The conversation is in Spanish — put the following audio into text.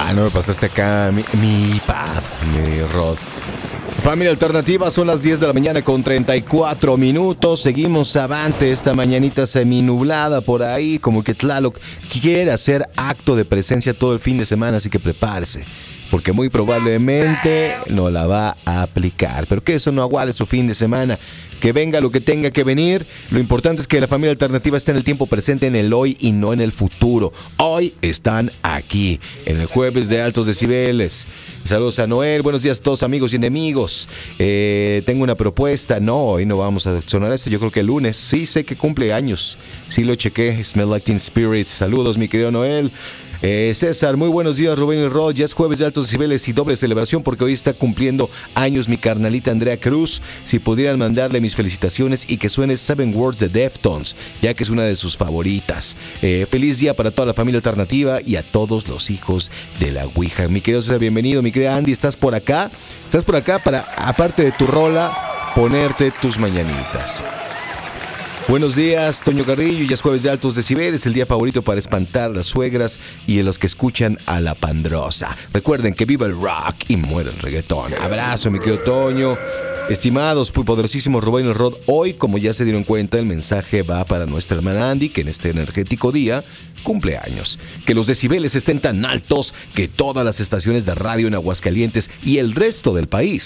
no me pasaste acá mi iPad, mi Rod. Familia Alternativa, son las 10 de la mañana con 34 minutos. Seguimos avante esta mañanita seminublada por ahí. Como que Tlaloc quiere hacer acto de presencia todo el fin de semana, así que prepárese, porque muy probablemente no la va a aplicar. Pero que eso no aguade su fin de semana. Que venga lo que tenga que venir. Lo importante es que la familia alternativa esté en el tiempo presente, en el hoy y no en el futuro. Hoy están aquí, en el jueves de altos decibeles. Saludos a Noel, buenos días a todos amigos y enemigos. Tengo una propuesta. No, hoy no vamos a sonar esto, yo creo que el lunes. Sí, sé que cumple años. Sí lo chequé, Smell Like Teen Spirit. Saludos mi querido Noel. César, muy buenos días Rubén y Rod. Ya es jueves de altos decibeles y doble celebración porque hoy está cumpliendo años mi carnalita Andrea Cruz. Si pudieran mandarle mis felicitaciones y que suene Seven Words de Deftones, ya que es una de sus favoritas. Feliz día para toda la familia alternativa y a todos los hijos de la Ouija. Mi querido César, bienvenido. Mi querida Andy, ¿estás por acá? ¿Estás por acá para, aparte de tu rola, ponerte tus mañanitas? Buenos días, Toño Carrillo, ya es jueves de altos decibeles, el día favorito para espantar a las suegras y de los que escuchan a la pandrosa. Recuerden que viva el rock y muera el reggaetón. Abrazo, mi querido Toño. Estimados, muy poderosísimos Rubén y Rod, hoy, como ya se dieron cuenta, el mensaje va para nuestra hermana Andy, que en este energético día cumple años. Que los decibeles estén tan altos que todas las estaciones de radio en Aguascalientes y el resto del país